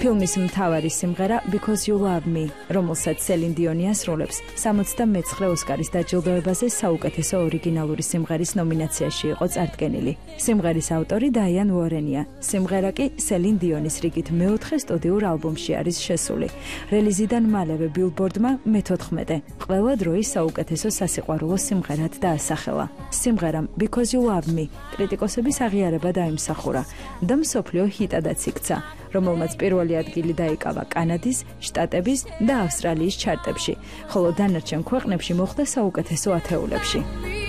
ფილმის მთავარი სიმღერა Because You Love Me, რომელსაც სელინ დიონი ასრულებს, 79 ოსკარის დაჯილდოებაზე საუკეთესო ორიგინალური სიმღერის ნომინაციაში იყო წარდგენილი. სიმღერის ავტორი დაიან უორენია. სიმღერა კი სელინ დიონის რიგით მეოთხე სტუდიურ ალბომში არის შესული. რელიზიდან მალევე ბილბორდმა მე-14 ყველა დროის საუკეთესო სასიყვარულო სიმღერად დაასახელა. სიმღერამ Because You Love Me კრიტიკოსების აღიარება დაიმსახურა და მსოფლიო ჰიტადაც იქცა, რომელმაც პირველი ადგილი დაიკავა კანადის, შტატების და ავსტრალიის ჩარტებში, ხოლო დანარჩენ ქვეყნებში მოხვდა საუკეთესო ათეულებში.